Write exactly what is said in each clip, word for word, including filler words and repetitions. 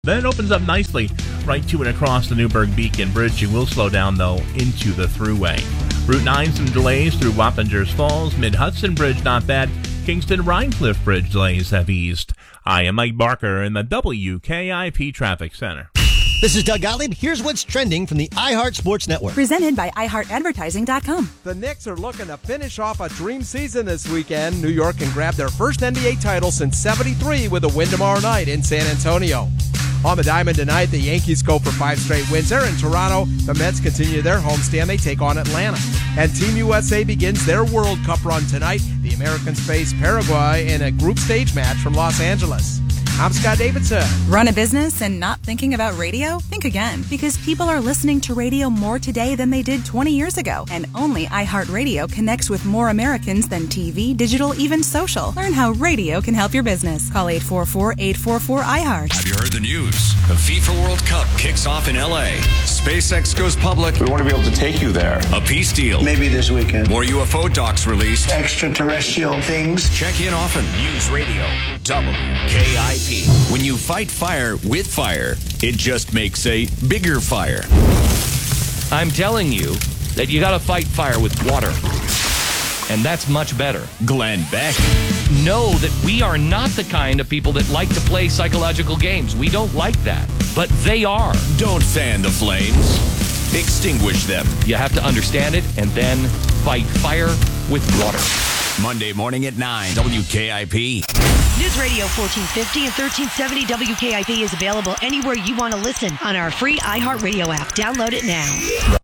Then it opens up nicely right to and across the Newburgh Beacon Bridge. You will slow down, though, into the thruway. Route nine, some delays through Wappingers Falls. Mid-Hudson Bridge, not bad. Kingston-Rhinecliff Bridge delays have eased. I am Mike Barker in the W K I P Traffic Center. This is Doug Gottlieb. Here's what's trending from the iHeart Sports Network. Presented by i heart advertising dot com. The Knicks are looking to finish off a dream season this weekend. New York can grab their first N B A title since seventy-three with a win tomorrow night in San Antonio. On the diamond tonight, the Yankees go for five straight wins. There in Toronto, the Mets continue their homestand. They take on Atlanta. And Team U S A begins their World Cup run tonight. The Americans face Paraguay in a group stage match from Los Angeles. I'm Scott Davidson. Run a business and not thinking about radio? Think again, because people are listening to radio more today than they did twenty years ago. And only iHeartRadio connects with more Americans than T V, digital, even social. Learn how radio can help your business. Call eight four four, eight four four, I heart. Have you heard the news? The FIFA World Cup kicks off in L A. SpaceX goes public. We want to be able to take you there. A peace deal. Maybe this weekend. More U F O docs released. Extraterrestrial things. Check in often. News Radio W K I P. When you fight fire with fire, it just makes a bigger fire. I'm telling you that you got to fight fire with water. And that's much better. Glenn Beck. Know that we are not the kind of people that like to play psychological games. We don't like that. But they are. Don't fan the flames. Extinguish them. You have to understand it and then fight fire with water. Monday morning at nine, W K I P. News Radio fourteen fifty and thirteen seventy W K I P is available anywhere you want to listen on our free iHeartRadio app. Download it now.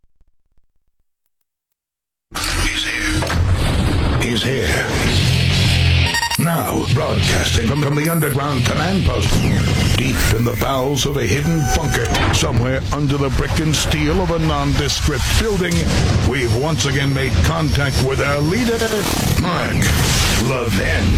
He's here. He's here. Now, broadcasting from, from the underground command post, deep in the bowels of a hidden bunker, somewhere under the brick and steel of a nondescript building, we've once again made contact with our leader, Mark Levin.